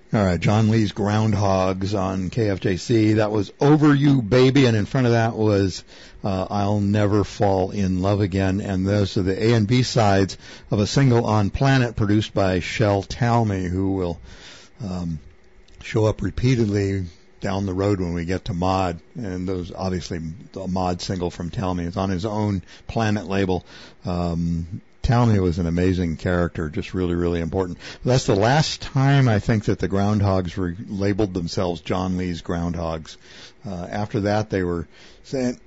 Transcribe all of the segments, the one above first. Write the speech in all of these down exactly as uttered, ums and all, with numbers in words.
All right, John Lee's Groundhogs on K F J C. That was Over You Baby, and in front of that was uh, I'll Never Fall in Love Again. And those are the A and B sides of a single on Planet produced by Shel Talmy, who will um, show up repeatedly down the road when we get to Mod. And those, obviously, the Mod single from Talmy is on his own Planet label. Um Talmy was an amazing character, just really, really important. That's the last time I think that the Groundhogs re- labeled themselves John Lee's Groundhogs. Uh, after that, they were saying,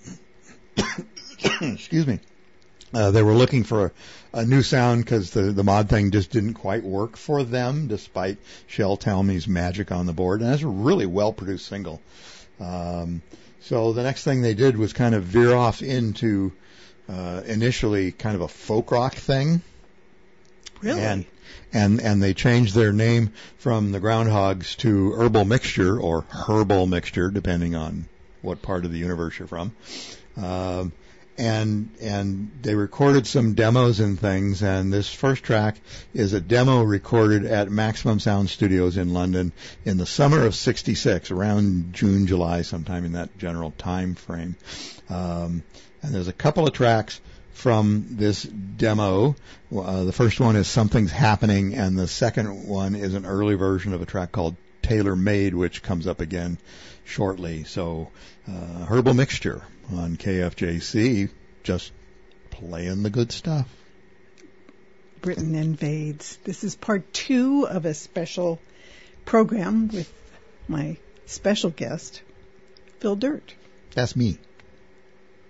excuse me, uh, they were looking for a, a new sound because the, the Mod thing just didn't quite work for them, despite Shel Talmy's magic on the board. And that's a really well-produced single. Um, so the next thing they did was kind of veer off into Uh, initially kind of a folk rock thing. Really? And, and, and they changed their name from the Groundhogs to Herbal Mixture, or Herbal Mixture, depending on what part of the universe you're from. Um, and, and they recorded some demos and things, and this first track is a demo recorded at Maximum Sound Studios in London in the summer of sixty-six, around June, July, sometime in that general time frame. Um, And there's a couple of tracks from this demo. Uh, the first one is Something's Happening, and the second one is an early version of a track called Tailor Made, which comes up again shortly. So, uh, Herbal Mixture on K F J C, just playing the good stuff. Britain Invades. This is part two of a special program with my special guest, Phil Dirt. That's me.